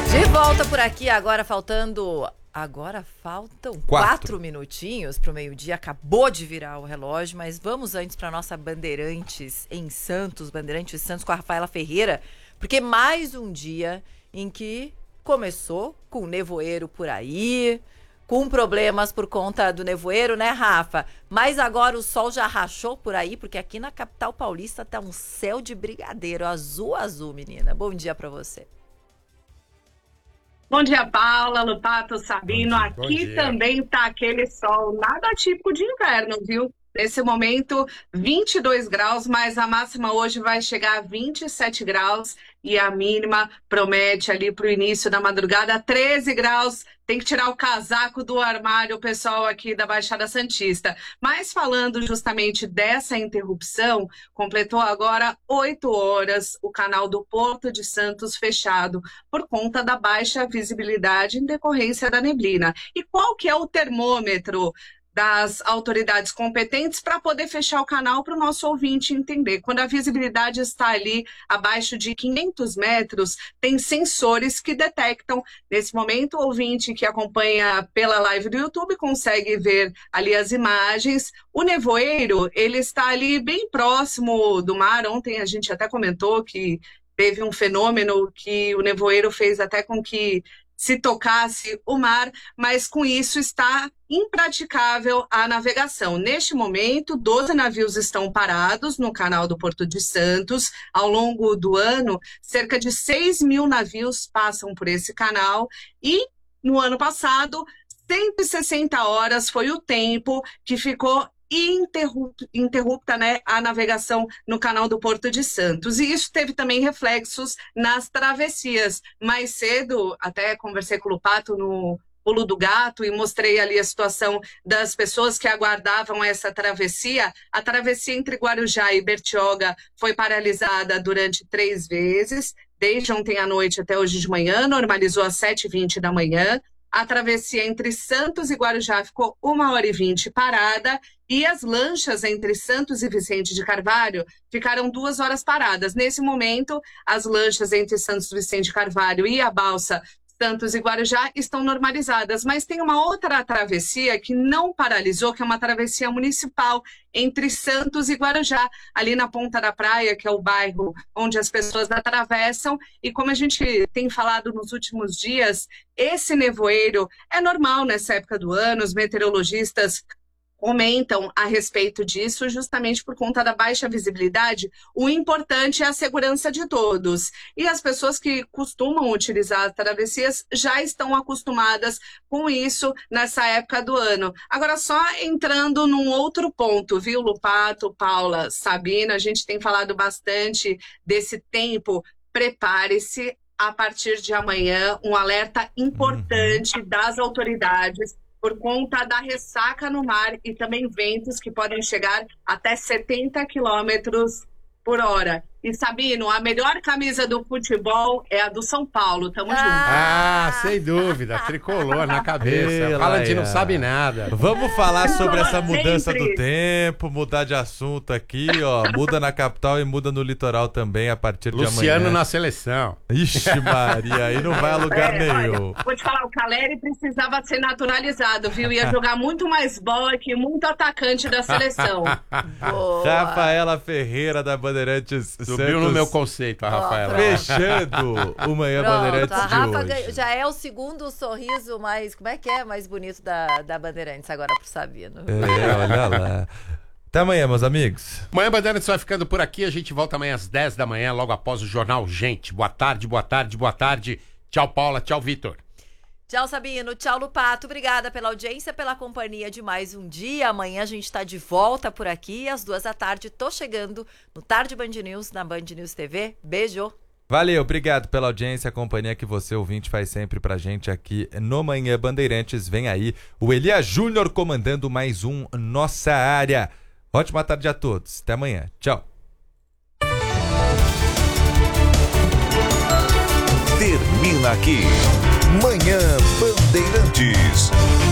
De volta por aqui, agora faltam 4 minutinhos para o meio-dia. Acabou de virar o relógio, mas vamos antes para nossa Bandeirantes em Santos, Bandeirantes Santos com a Rafaela Ferreira, porque mais um dia em que começou com nevoeiro por aí, com problemas por conta do nevoeiro, né, Rafa? Mas agora o sol já rachou por aí, porque aqui na capital paulista tá um céu de brigadeiro, azul, menina. Bom dia para você. Bom dia, Paula, Lupato, Sabino. Aqui também tá aquele sol nada típico de inverno, viu? Nesse momento, 22 graus, mas a máxima hoje vai chegar a 27 graus e a mínima promete ali para o início da madrugada 13 graus. Tem que tirar o casaco do armário, o pessoal aqui da Baixada Santista. Mas falando justamente dessa interrupção, completou agora 8 horas o canal do Porto de Santos fechado por conta da baixa visibilidade em decorrência da neblina. E qual que é o termômetro das autoridades competentes para poder fechar o canal para o nosso ouvinte entender? Quando a visibilidade está ali abaixo de 500 metros, tem sensores que detectam. Nesse momento, o ouvinte que acompanha pela live do YouTube consegue ver ali as imagens. O nevoeiro, ele está ali bem próximo do mar. Ontem a gente até comentou que teve um fenômeno que o nevoeiro fez até com que se tocasse o mar, mas com isso está impraticável a navegação. Neste momento, 12 navios estão parados no canal do Porto de Santos. Ao longo do ano, cerca de 6 mil navios passam por esse canal e, no ano passado, 160 horas foi o tempo que ficou interrupta, né, a navegação no canal do Porto de Santos. E isso teve também reflexos nas travessias. Mais cedo, até conversei com o Lupato no Pulo do Gato e mostrei ali a situação das pessoas que aguardavam essa travessia. A travessia entre Guarujá e Bertioga foi paralisada durante 3 vezes, desde ontem à noite até hoje de manhã, normalizou às 7h20 da manhã. A travessia entre Santos e Guarujá ficou 1h20 parada e as lanchas entre Santos e Vicente de Carvalho ficaram 2 horas paradas. Nesse momento, as lanchas entre Santos e Vicente de Carvalho e a balsa Santos e Guarujá estão normalizadas, mas tem uma outra travessia que não paralisou, que é uma travessia municipal entre Santos e Guarujá, ali na ponta da praia, que é o bairro onde as pessoas atravessam. E como a gente tem falado nos últimos dias, esse nevoeiro é normal nessa época do ano, os meteorologistas comentam a respeito disso justamente por conta da baixa visibilidade. O importante é a segurança de todos. E as pessoas que costumam utilizar as travessias já estão acostumadas com isso nessa época do ano. Agora, só entrando num outro ponto, viu, Lupato, Paula, Sabina, a gente tem falado bastante desse tempo. Prepare-se, a partir de amanhã, um alerta importante das autoridades por conta da ressaca no mar e também ventos que podem chegar até 70 quilômetros por hora. E Sabino, a melhor camisa do futebol é a do São Paulo. Tamo junto. Sem dúvida. Tricolor na cabeça. Fala de não sabe nada. Vamos falar sobre essa mudança do tempo, mudar de assunto aqui, ó. Muda na capital e muda no litoral também a partir de amanhã. Luciano na seleção. Ixi, Maria, aí não vai a lugar nenhum. Olha, vou te falar, o Caleri precisava ser naturalizado, viu? Ia jogar muito mais bola que muito atacante da seleção. Rafaela Ferreira, da Bandeirantes Subiu no meu conceito, a Rafaela. Fechando o Manhã Bandeirantes a Rafa de hoje. Já é o segundo sorriso mais, como é que é? Mais bonito da Bandeirantes agora pro Sabino. Olha lá. Até amanhã, meus amigos. Manhã Bandeirantes vai ficando por aqui. A gente volta amanhã às 10 da manhã, logo após o Jornal Gente. Boa tarde, boa tarde, boa tarde. Tchau, Paula. Tchau, Vitor. Tchau, Sabino. Tchau, Lupato. Obrigada pela audiência, pela companhia de mais um dia. Amanhã a gente tá de volta por aqui. Às 14h tô chegando no Tarde Band News, na Band News TV. Beijo. Valeu, obrigado pela audiência, a companhia que você, ouvinte, faz sempre pra gente aqui no Manhã Bandeirantes. Vem aí o Elias Júnior comandando mais um Nossa Área. Ótima tarde a todos. Até amanhã. Tchau. Termina aqui Manhã Bandeirantes.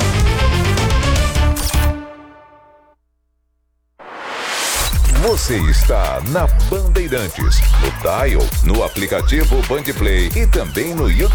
Você está na Bandeirantes, no dial, no aplicativo Bandplay e também no YouTube.